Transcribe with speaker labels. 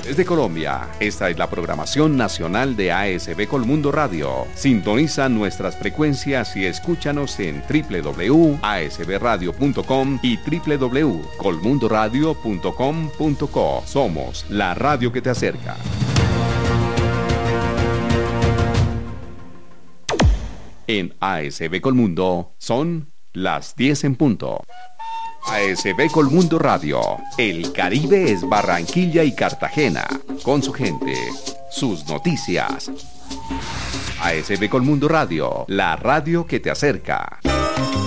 Speaker 1: Desde Colombia, esta es la programación nacional de ASB Colmundo Radio. Sintoniza nuestras frecuencias y escúchanos en www.asbradio.com y www.colmundoradio.com.co. Somos la radio que te acerca. En ASB Colmundo son las 10 en punto. ASB Colmundo Radio. El Caribe es Barranquilla y Cartagena. Con su gente, sus noticias. ASB Colmundo Radio, la radio que te acerca.